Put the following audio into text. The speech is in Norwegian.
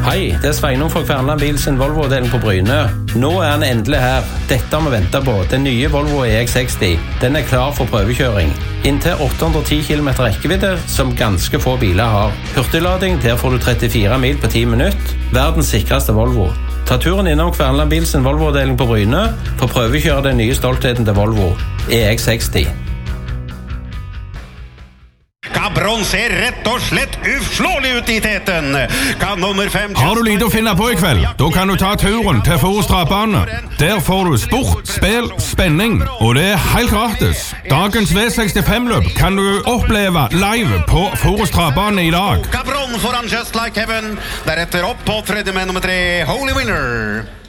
Hei, det Sveinung fra Kværnland Bil sin Volvo-avdeling på Bryne. Nå han endelig her. Dette har vi ventet på. Den nye Volvo EX60. Den klar for prøvekjøring. Inntil 810 km rekkevidde, som ganske få biler har. Hurtiglading, der får du 34 mil på 10 minutter. Verdens sikreste Volvo. Ta turen innom Kværnland Bil sin Volvo-avdeling på Bryne for å prøvekjøre den nye stoltheten til Volvo. EX60. Cabron ser rett og slett uslåelig ut i teten. Kan nummer 5... Har du lite å finne på i kveld? Da kan du ta turen til Forus Travbane. Der får du sport, spill, spenning, og det helt gratis. Dagens V65-løp kan du oppleve live på Forus Travbane i dag. Cabron foran Just Like Heaven. Deretter opp på tredje med nummer 3, Holy Winner.